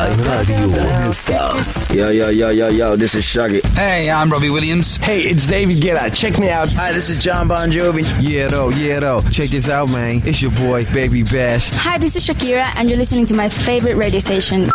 Time Radio. ¿Dónde estás? Yo, this is Shaggy. Hey, I'm Robbie Williams. Hey, it's David Guetta. Check me out. Hi, this is John Bon Jovi. Yeah, though. Check this out, man. It's your boy, Baby Bash. Hi, this is Shakira, and you're listening to my favorite radio station,